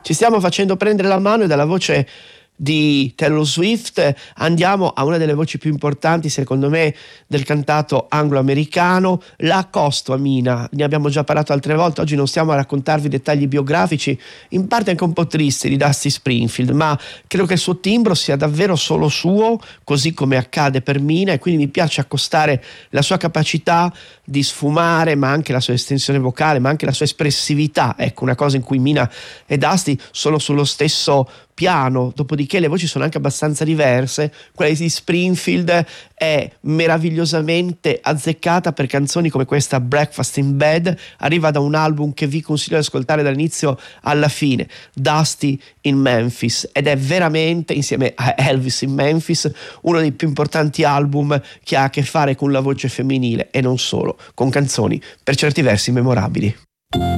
Ci stiamo facendo prendere la mano e dalla voce di Taylor Swift andiamo a una delle voci più importanti secondo me del cantato anglo-americano. La accosto a Mina, ne abbiamo già parlato altre volte, oggi non stiamo a raccontarvi dettagli biografici, in parte anche un po' tristi, di Dusty Springfield, ma credo che il suo timbro sia davvero solo suo, così come accade per Mina, e quindi mi piace accostare la sua capacità di sfumare, ma anche la sua estensione vocale, ma anche la sua espressività, ecco, una cosa in cui Mina e Dusty sono sullo stesso piano. Dopodiché le voci sono anche abbastanza diverse. Quella di Springfield è meravigliosamente azzeccata per canzoni come questa Breakfast in Bed, arriva da un album che vi consiglio di ascoltare dall'inizio alla fine, Dusty in Memphis, ed è veramente, insieme a Elvis in Memphis, uno dei più importanti album che ha a che fare con la voce femminile e non solo, con canzoni per certi versi memorabili.